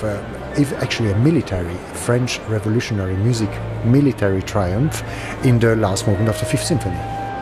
actually a military French revolutionary music military triumph in the last movement of the Fifth Symphony.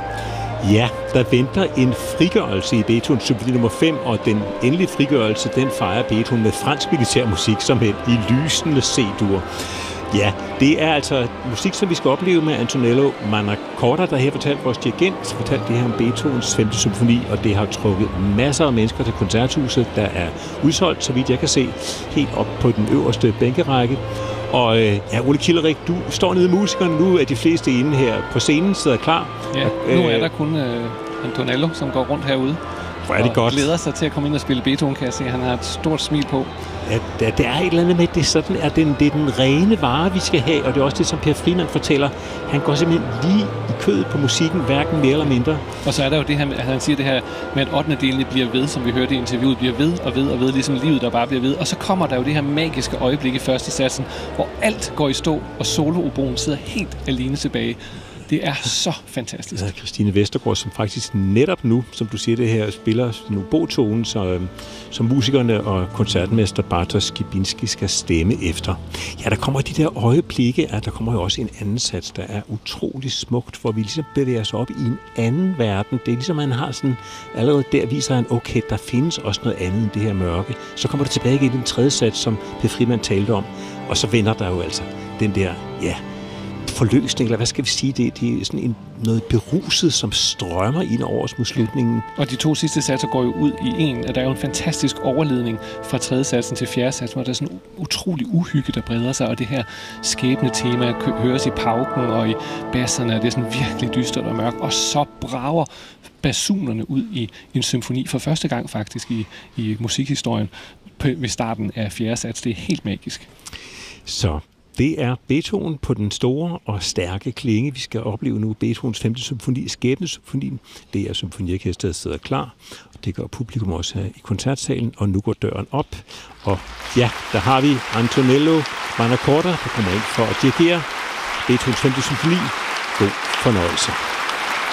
Ja, der venter en frigørelse i Beethovens symfoni nummer 5, og den endelige frigørelse, den fejrer Beethoven med fransk militærmusik som et i lysende C-dur. Ja, det er altså musik, som vi skal opleve med Antonello Manacorda, der her fortalte vores dirigent, fortalte det her om Beethovens 5. symfoni, og det har trukket masser af mennesker til koncerthuset, der er udsolgt, så vidt jeg kan se, helt op på den øverste bænkerække. Og ja, Ole Kilderik, du står nede i musikerne, nu er de fleste inde her på scenen, sidder klar. Ja, nu er der kun Antonello, som går rundt herude. Hvor er det godt. Glæder sig til at komme ind og spille Beethoven, kan jeg se. Han har et stort smil på. Ja, det er et eller andet med, det er sådan, at det er den rene vare, vi skal have, og det er også det, som Per Frimann fortæller. Han går simpelthen lige i kødet på musikken, hverken mere eller mindre. Og så er der jo det her, at han siger det her med, at 8. delene bliver ved, som vi hørte i interviewet, bliver ved og ved og ved, ligesom livet, der bare bliver ved. Og så kommer der jo det her magiske øjeblik i første satsen, hvor alt går i stå, og solooboen sidder helt alene tilbage. Det er så fantastisk. Ja, Christine Vestergaard, som faktisk netop nu, som du siger det her, spiller en obotone, som musikerne og koncertmester Bartosz Skibinski skal stemme efter. Ja, der kommer de der øjeblikke, at der kommer jo også en anden sats, der er utrolig smukt, hvor vi ligesom bevæger os op i en anden verden. Det er ligesom, man har sådan, allerede der viser han, okay, der findes også noget andet end det her mørke. Så kommer det tilbage i den tredje sats, som Per Frimann talte om, og så vender der jo altså den der, ja, forløsning, eller hvad skal vi sige, det er sådan noget beruset, som strømmer ind over os mod slutningen. Og de to sidste satser går jo ud i en, at der er jo en fantastisk overledning fra tredje satsen til fjerde satsen, hvor der er sådan en utrolig uhygge, der breder sig, og det her skæbne tema høres i pauken og i basserne, og det er sådan virkelig dystert og mørkt, og så brager basunerne ud i en symfoni for første gang faktisk i musikhistorien ved starten af fjerde sats. Det er helt magisk. Så det er Beethoven på den store og stærke klinge. Vi skal opleve nu Beethovens 5. symfoni, Skæbnesymfonien. Det er symfoniorkestret, der sidder klar. Og det gør publikum også her i koncertsalen. Og nu går døren op. Og ja, der har vi Antonello Manacorda, der kommer ind for at dirigere Beethovens 5. symfoni. God fornøjelse.